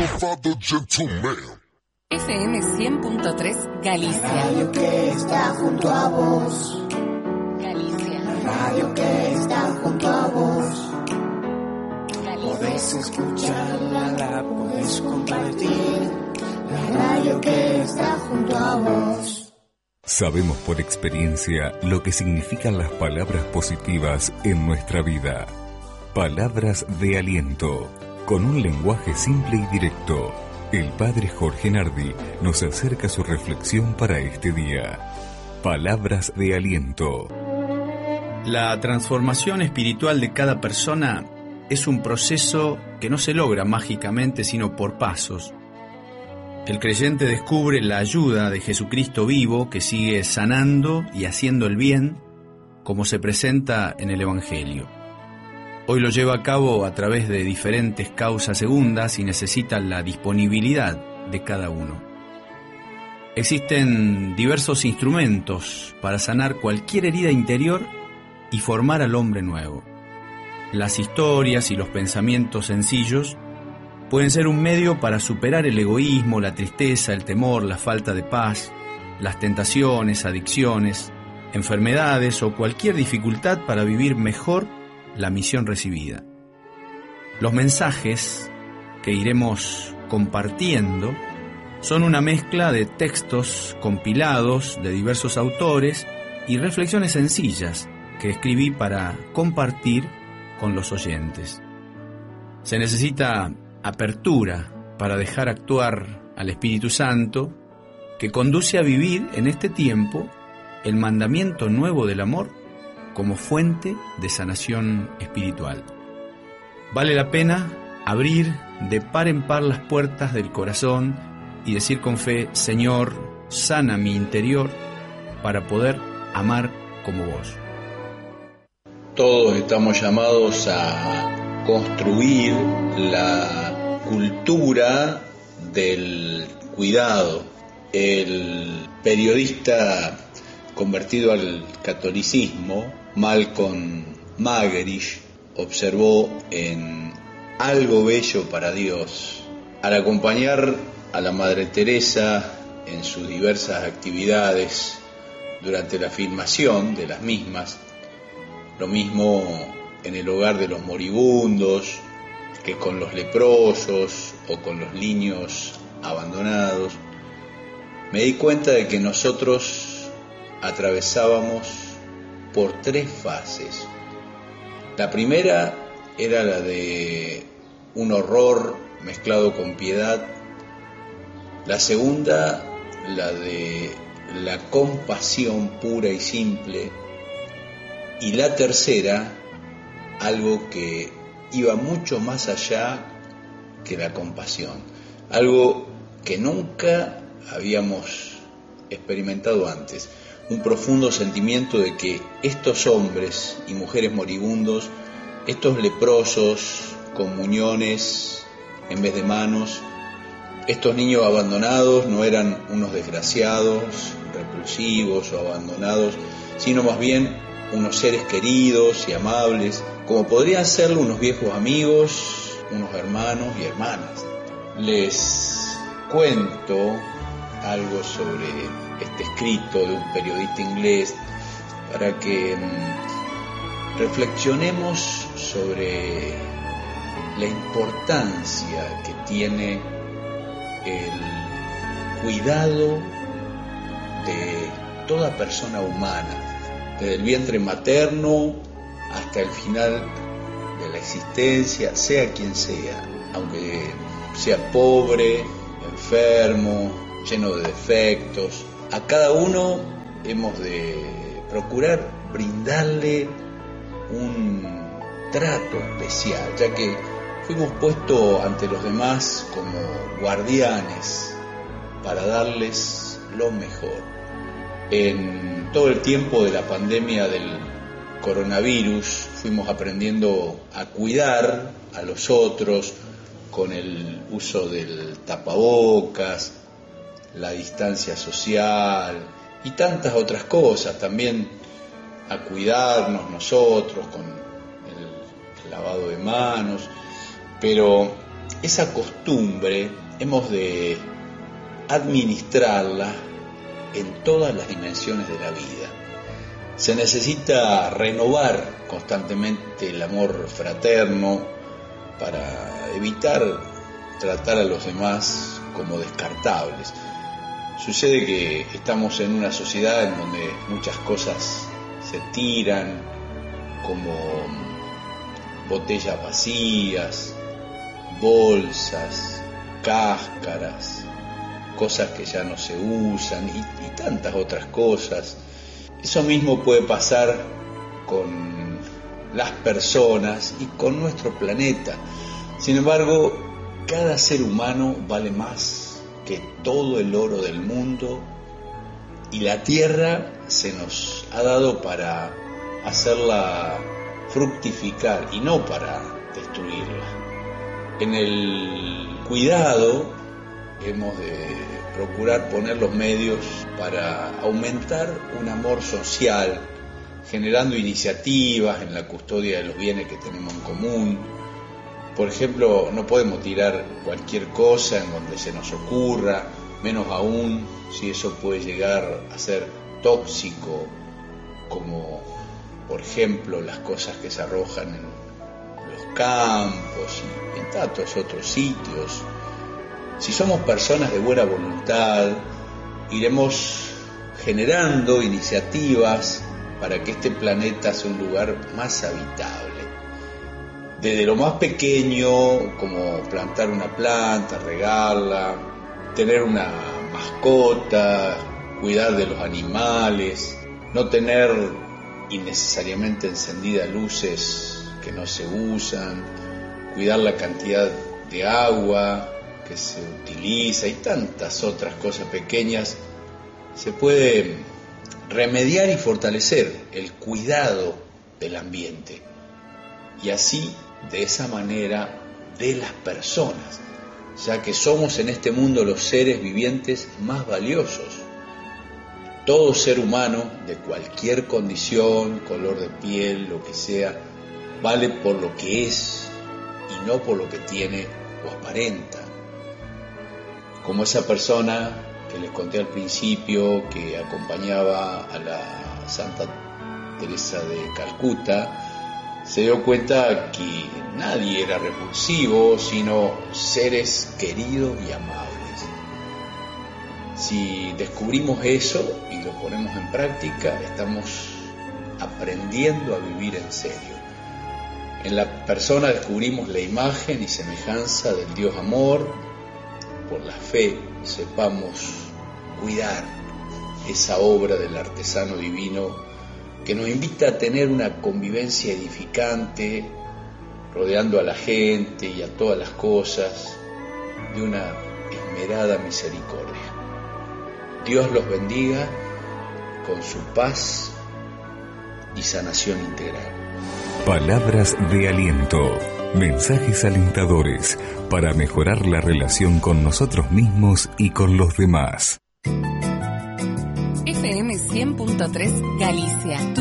FM 100.3 Galicia. Radio que está junto a vos. Galicia. Radio que está junto a vos. Galicia. Podés escucharla, la podés compartir. La radio que está junto a vos. Sabemos por experiencia lo que significan las palabras positivas en nuestra vida. Palabras de aliento, con un lenguaje simple y directo. El padre Jorge Nardi nos acerca su reflexión para este día. Palabras de aliento. La transformación espiritual de cada persona es un proceso que no se logra mágicamente, sino por pasos. El creyente descubre la ayuda de Jesucristo vivo que sigue sanando y haciendo el bien, como se presenta en el Evangelio. Hoy lo lleva a cabo a través de diferentes causas segundas y necesita la disponibilidad de cada uno. Existen diversos instrumentos para sanar cualquier herida interior y formar al hombre nuevo. Las historias y los pensamientos sencillos pueden ser un medio para superar el egoísmo, la tristeza, el temor, la falta de paz, las tentaciones, adicciones, enfermedades o cualquier dificultad para vivir mejor la misión recibida. Los mensajes que iremos compartiendo son una mezcla de textos compilados de diversos autores y reflexiones sencillas que escribí para compartir con los oyentes. Se necesita apertura para dejar actuar al Espíritu Santo, que conduce a vivir en este tiempo el mandamiento nuevo del amor como fuente de sanación espiritual. Vale la pena abrir de par en par las puertas del corazón y decir con fe: Señor, sana mi interior para poder amar como vos. Todos estamos llamados a construir la cultura del cuidado. El periodista convertido al catolicismo, Malcolm Muggeridge, observó en Algo bello para Dios, al acompañar a la Madre Teresa en sus diversas actividades durante la filmación de las mismas, lo mismo en el hogar de los moribundos, que con los leprosos o con los niños abandonados, me di cuenta de que nosotros atravesábamos por 3 fases. La primera era la de un horror mezclado con piedad. La segunda, la de la compasión pura y simple. Y la tercera, algo que iba mucho más allá que la compasión, algo que nunca habíamos experimentado antes, un profundo sentimiento de que estos hombres y mujeres moribundos, estos leprosos con muñones en vez de manos, estos niños abandonados no eran unos desgraciados, repulsivos o abandonados, sino más bien unos seres queridos y amables, como podrían serlo unos viejos amigos, unos hermanos y hermanas. Les cuento algo sobre este escrito de un periodista inglés para que reflexionemos sobre la importancia que tiene el cuidado de toda persona humana, desde el vientre materno hasta el final de la existencia, sea quien sea, aunque sea pobre, enfermo, lleno de defectos. A cada uno hemos de procurar brindarle un trato especial, ya que fuimos puestos ante los demás como guardianes para darles lo mejor. En todo el tiempo de la pandemia del coronavirus fuimos aprendiendo a cuidar a los otros con el uso del tapabocas, la distancia social y tantas otras cosas, también a cuidarnos nosotros con el lavado de manos, pero esa costumbre hemos de administrarla en todas las dimensiones de la vida. Se necesita renovar constantemente el amor fraterno para evitar tratar a los demás como descartables. Sucede que estamos en una sociedad en donde muchas cosas se tiran, como botellas vacías, bolsas, cáscaras, cosas que ya no se usan y tantas otras cosas. Eso mismo puede pasar con las personas y con nuestro planeta. Sin embargo, cada ser humano vale más que todo el oro del mundo, y la tierra se nos ha dado para hacerla fructificar y no para destruirla. En el cuidado hemos de procurar poner los medios para aumentar un amor social, generando iniciativas en la custodia de los bienes que tenemos en común. Por ejemplo, no podemos tirar cualquier cosa en donde se nos ocurra, menos aún si eso puede llegar a ser tóxico, como por ejemplo las cosas que se arrojan en los campos y en tantos otros sitios. Si somos personas de buena voluntad, iremos generando iniciativas para que este planeta sea un lugar más habitable. Desde lo más pequeño, como plantar una planta, regarla, tener una mascota, cuidar de los animales, no tener innecesariamente encendidas luces que no se usan, cuidar la cantidad de agua que se utiliza y tantas otras cosas pequeñas. Se puede remediar y fortalecer el cuidado del ambiente, y así, de esa manera, de las personas, ya que somos en este mundo los seres vivientes más valiosos. Todo ser humano, de cualquier condición, color de piel, lo que sea, vale por lo que es y no por lo que tiene o aparenta. Como esa persona que les conté al principio, que acompañaba a la Santa Teresa de Calcuta, se dio cuenta que nadie era repulsivo, sino seres queridos y amables. Si descubrimos eso y lo ponemos en práctica, estamos aprendiendo a vivir en serio. En la persona descubrimos la imagen y semejanza del Dios amor. Por la fe sepamos cuidar esa obra del artesano divino que nos invita a tener una convivencia edificante, rodeando a la gente y a todas las cosas de una esmerada misericordia. Dios los bendiga con su paz y sanación integral. Palabras de aliento, mensajes alentadores para mejorar la relación con nosotros mismos y con los demás. FM 100.3 Galicia.